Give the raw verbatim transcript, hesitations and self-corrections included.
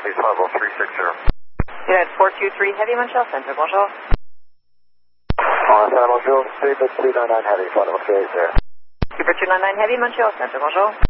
Southeast level three six zero. United four two three Heavy, Montreal Center, bonjour. Montreal, bonjour, Super two nine nine Heavy, final phase there. Super two nine nine Heavy, Montreal Center, bonjour.